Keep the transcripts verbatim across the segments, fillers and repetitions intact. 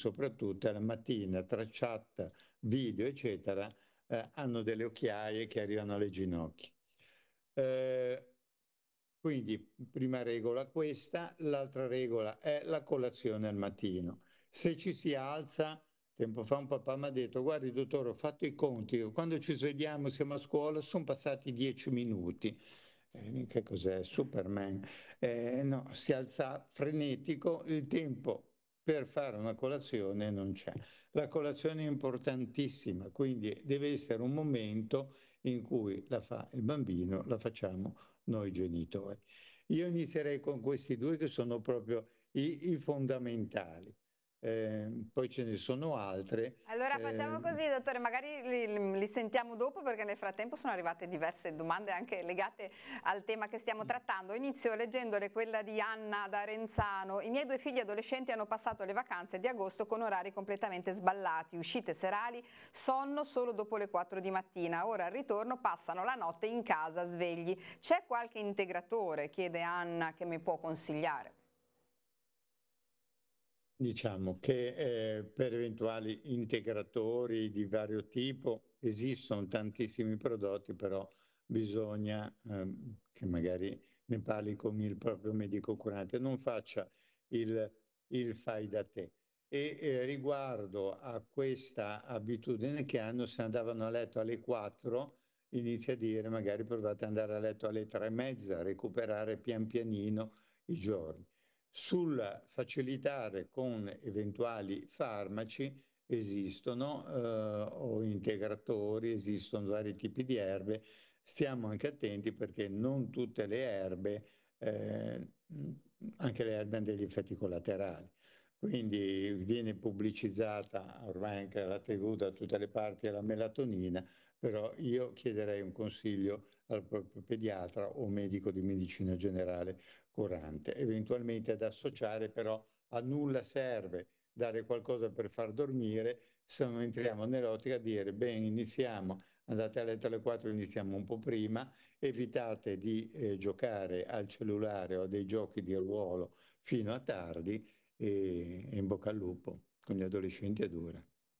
soprattutto la mattina tra chat, video, eccetera, eh, hanno delle occhiaie che arrivano alle ginocchia. Eh, quindi prima regola questa, l'altra regola è la colazione al mattino. Se ci si alza, tempo fa un papà mi ha detto: guardi dottore, ho fatto i conti, quando ci svegliamo, siamo a scuola, sono passati dieci minuti. Eh, che cos'è? Superman? Eh, no, si alza frenetico, il tempo per fare una colazione non c'è. La colazione è importantissima, quindi deve essere un momento in cui la fa il bambino, la facciamo noi genitori. Io inizierei con questi due che sono proprio i, i fondamentali. Eh, poi ce ne sono altre. Allora facciamo Eh, così, dottore, magari li, li sentiamo dopo perché nel frattempo sono arrivate diverse domande anche legate al tema che stiamo trattando. Inizio leggendole quella di Anna da Renzano. I miei due figli adolescenti hanno passato le vacanze di agosto con orari completamente sballati, uscite serali, sonno solo dopo le quattro di mattina. Ora al ritorno passano la notte in casa svegli. C'è qualche integratore, chiede Anna, che mi può consigliare? Diciamo che eh, per eventuali integratori di vario tipo esistono tantissimi prodotti, però bisogna ehm, che magari ne parli con il proprio medico curante, non faccia il, il fai da te. E eh, riguardo a questa abitudine che hanno, se andavano a letto alle quattro, inizia a dire magari provate ad andare a letto alle tre e mezza, recuperare pian pianino i giorni. Sul facilitare con eventuali farmaci esistono eh, o integratori, esistono vari tipi di erbe. Stiamo anche attenti perché non tutte le erbe, eh, anche le erbe hanno degli effetti collaterali. Quindi viene pubblicizzata ormai anche la tivù da tutte le parti la melatonina, però io chiederei un consiglio al proprio pediatra o medico di medicina generale curante, eventualmente ad associare, però a nulla serve dare qualcosa per far dormire se non entriamo nell'ottica di dire bene, iniziamo, andate a letto alle quattro, iniziamo un po' prima, evitate di eh, giocare al cellulare o a dei giochi di ruolo fino a tardi e, e in bocca al lupo, con gli adolescenti è dura.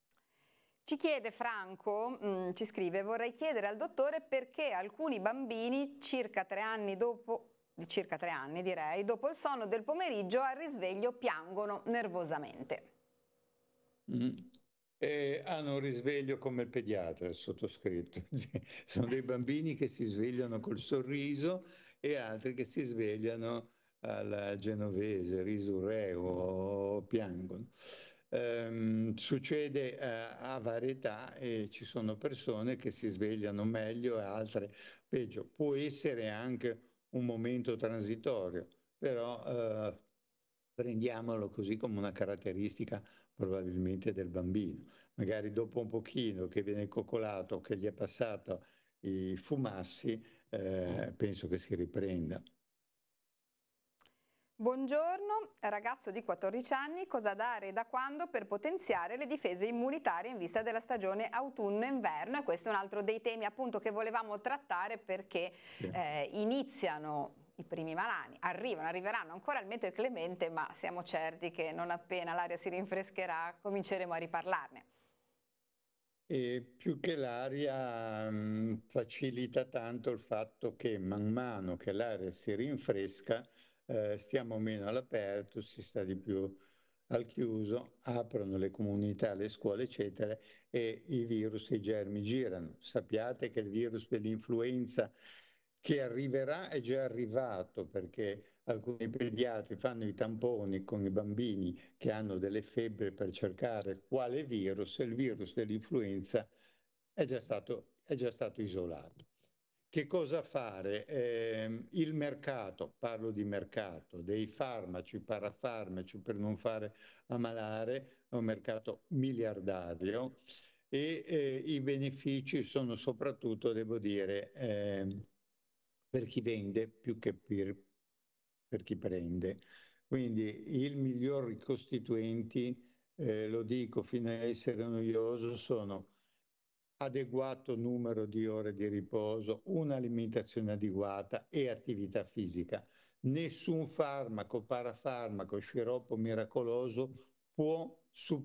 Ci chiede Franco, mh, ci scrive, vorrei chiedere al dottore perché alcuni bambini circa tre anni dopo, di circa tre anni direi, dopo il sonno del pomeriggio al risveglio piangono nervosamente. Mm. E hanno un risveglio come il pediatra, il sottoscritto. Sono dei bambini che si svegliano col sorriso e altri che si svegliano alla genovese, risurreo o piangono. Ehm, succede eh, a varietà e ci sono persone che si svegliano meglio e altre peggio. Può essere anche un momento transitorio, però eh, prendiamolo così come una caratteristica probabilmente del bambino. Magari dopo un pochino che viene coccolato, che gli è passato i fumassi, eh, penso che si riprenda. Buongiorno, ragazzo di quattordici anni, cosa dare e da quando per potenziare le difese immunitarie in vista della stagione autunno-inverno? E questo è un altro dei temi appunto che volevamo trattare perché Sì. eh, iniziano i primi malanni, arrivano, arriveranno ancora il meteo clemente, ma siamo certi che non appena l'aria si rinfrescherà cominceremo a riparlarne. E più che l'aria mh, facilita tanto il fatto che man mano che l'aria si rinfresca, eh, stiamo meno all'aperto, si sta di più al chiuso, aprono le comunità, le scuole, eccetera, e i virus e i germi girano. Sappiate che il virus dell'influenza che arriverà è già arrivato perché alcuni pediatri fanno i tamponi con i bambini che hanno delle febbri per cercare quale virus, e il virus dell'influenza è già stato, è già stato isolato. Che cosa fare? Eh, il mercato, parlo di mercato, dei farmaci, parafarmaci per non fare ammalare, è un mercato miliardario e eh, i benefici sono soprattutto, devo dire, eh, per chi vende più che per, per chi prende. Quindi il miglior ricostituenti, eh, lo dico fino a essere noioso, sono adeguato numero di ore di riposo, un'alimentazione adeguata e attività fisica. Nessun farmaco, parafarmaco, sciroppo miracoloso può superare